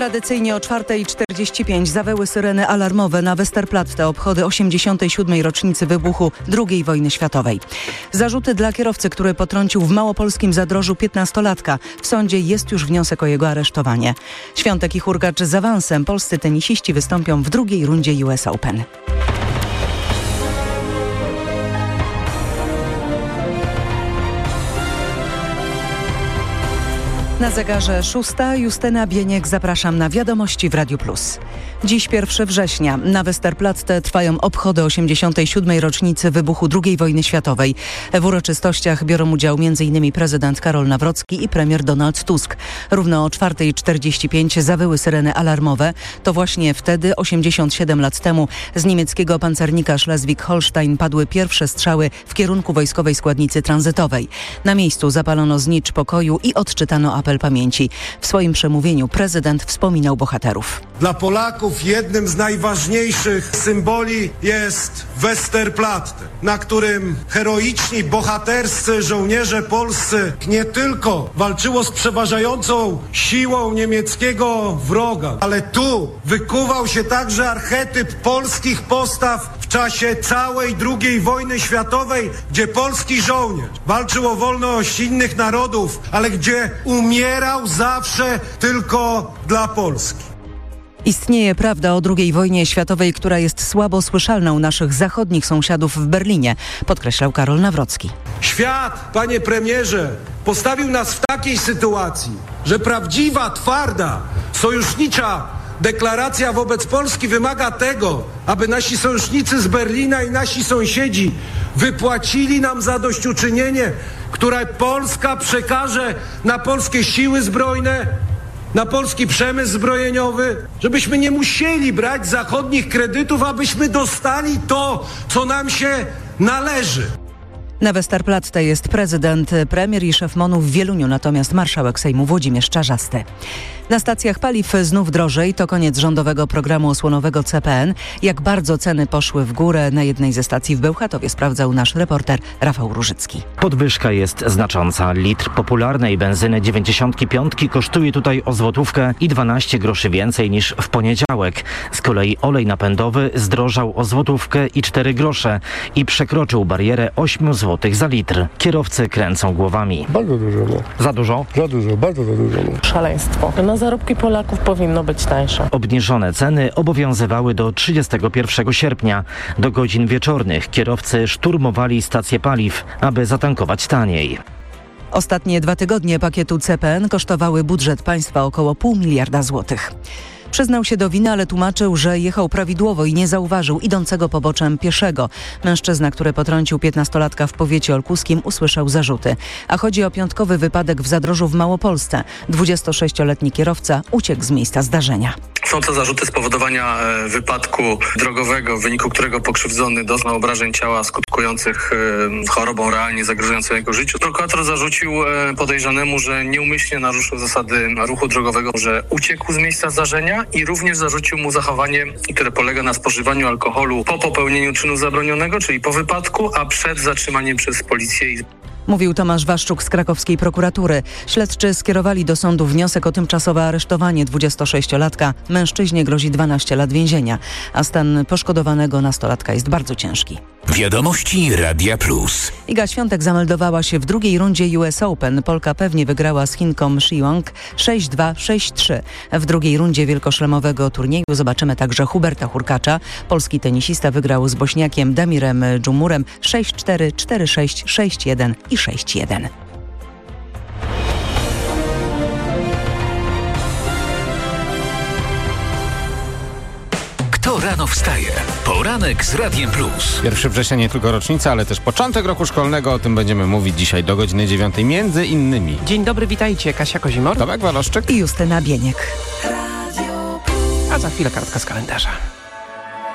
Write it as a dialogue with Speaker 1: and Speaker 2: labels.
Speaker 1: Tradycyjnie o 4:45 zawyły syreny alarmowe na Westerplatte, obchody 87. rocznicy wybuchu II wojny światowej. Zarzuty dla kierowcy, który potrącił w małopolskim Zadrożu 15-latka. W sądzie jest już wniosek o jego aresztowanie. Świątek i Hurkacz z awansem. Polscy tenisiści wystąpią w drugiej rundzie US Open. Na zegarze 6. Justyna Bieniek, zapraszam na wiadomości w Radiu Plus. Dziś 1 września. Na Westerplatte trwają obchody 87. rocznicy wybuchu II wojny światowej. W uroczystościach biorą udział m.in. prezydent Karol Nawrocki i premier Donald Tusk. Równo o 4:45 zawyły syreny alarmowe. To właśnie wtedy, 87 lat temu, z niemieckiego pancernika Schleswig-Holstein padły pierwsze strzały w kierunku wojskowej składnicy tranzytowej. Na miejscu zapalono znicz pokoju i odczytano apel pamięci. W swoim przemówieniu prezydent wspominał bohaterów.
Speaker 2: Dla Polaków jednym z najważniejszych symboli jest Westerplatte, na którym heroiczni, bohaterscy żołnierze polscy nie tylko walczyło z przeważającą siłą niemieckiego wroga, ale tu wykuwał się także archetyp polskich postaw w czasie całej II wojny światowej, gdzie polski żołnierz walczył o wolność innych narodów, ale gdzie umierał zawsze tylko dla Polski.
Speaker 1: Istnieje prawda o II wojnie światowej, która jest słabo słyszalna u naszych zachodnich sąsiadów w Berlinie, podkreślał Karol Nawrocki.
Speaker 2: Świat, panie premierze, postawił nas w takiej sytuacji, że prawdziwa, twarda, sojusznicza deklaracja wobec Polski wymaga tego, aby nasi sojusznicy z Berlina i nasi sąsiedzi wypłacili nam zadośćuczynienie, które Polska przekaże na polskie siły zbrojne, na polski przemysł zbrojeniowy, żebyśmy nie musieli brać zachodnich kredytów, abyśmy dostali to, co nam się należy.
Speaker 1: Na Westerplatte jest prezydent, premier i szef MON-u w Wieluniu, natomiast marszałek Sejmu Włodzimierz Czarzasty. Na stacjach paliw znów drożej, to koniec rządowego programu osłonowego CPN. Jak bardzo ceny poszły w górę na jednej ze stacji w Bełchatowie, sprawdzał nasz reporter Rafał Różycki.
Speaker 3: Podwyżka jest znacząca. Litr popularnej benzyny 95 kosztuje tutaj o złotówkę i 12 groszy więcej niż w poniedziałek. Z kolei olej napędowy zdrożał o złotówkę i 4 grosze i przekroczył barierę 8 zł za litr. Kierowcy kręcą głowami.
Speaker 4: Bardzo dużo.
Speaker 3: Za dużo?
Speaker 4: Za dużo, bardzo za dużo.
Speaker 5: Szaleństwo. Na zarobki Polaków powinno być tańsze.
Speaker 3: Obniżone ceny obowiązywały do 31 sierpnia. Do godzin wieczornych kierowcy szturmowali stacje paliw, aby zatankować taniej.
Speaker 1: Ostatnie 2 tygodnie pakietu CPN kosztowały budżet państwa około 0,5 miliarda złotych. Przyznał się do winy, ale tłumaczył, że jechał prawidłowo i nie zauważył idącego poboczem pieszego. Mężczyzna, który potrącił 15-latka w powiecie olkuskim, usłyszał zarzuty. A chodzi o piątkowy wypadek w Zadrożu w Małopolsce. 26-letni kierowca uciekł z miejsca zdarzenia.
Speaker 6: Są to zarzuty spowodowania wypadku drogowego, w wyniku którego pokrzywdzony doznał obrażeń ciała skutkujących chorobą realnie zagrażającą jego życiu. Prokurator zarzucił podejrzanemu, że nieumyślnie naruszył zasady ruchu drogowego, że uciekł z miejsca zdarzenia i również zarzucił mu zachowanie, które polega na spożywaniu alkoholu po popełnieniu czynu zabronionego, czyli po wypadku, a przed zatrzymaniem przez policję.
Speaker 1: Mówił Tomasz Waszczuk z krakowskiej prokuratury. Śledczy skierowali do sądu wniosek o tymczasowe aresztowanie 26-latka. Mężczyźnie grozi 12 lat więzienia, a stan poszkodowanego nastolatka jest bardzo ciężki.
Speaker 7: Wiadomości Radia Plus.
Speaker 1: Iga Świątek zameldowała się w drugiej rundzie US Open. Polka pewnie wygrała z Chinką Shiyong 6-2, 6-3. W drugiej rundzie wielkoszlemowego turnieju zobaczymy także Huberta Hurkacza. Polski tenisista wygrał z Bośniakiem Damirem Dżumurem 6-4, 4-6, 6-1 i 6-1.
Speaker 7: Kto rano wstaje? Poranek z Radiem Plus.
Speaker 8: 1 września nie tylko rocznica, ale też początek roku szkolnego. O tym będziemy mówić dzisiaj do godziny 9. Między innymi.
Speaker 9: Dzień dobry, witajcie. Kasia Kozimor,
Speaker 8: Tomek Waloszczyk
Speaker 1: i Justyna Bieniek.
Speaker 9: A za chwilę kartka z kalendarza.